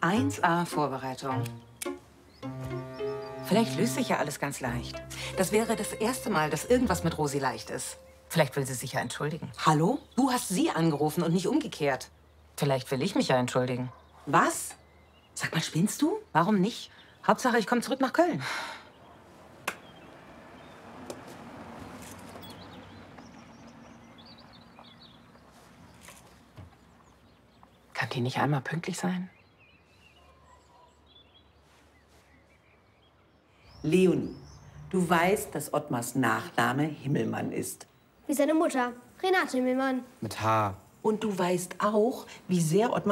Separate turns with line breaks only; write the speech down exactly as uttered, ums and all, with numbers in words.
eins A Vorbereitung. Vielleicht löst sich ja alles ganz leicht. Das wäre das erste Mal, dass irgendwas mit Rosi leicht ist. Vielleicht will sie sich ja entschuldigen. Hallo? Du hast sie angerufen und nicht umgekehrt. Vielleicht will ich mich ja entschuldigen. Was? Sag mal, spinnst du? Warum nicht? Hauptsache, ich komme zurück nach Köln. Kann die nicht einmal pünktlich sein?
Leonie, du weißt, dass Ottmars Nachname Himmelmann ist.
Wie seine Mutter, Renate Himmelmann.
Mit H.
Und du weißt auch, wie sehr Ottmar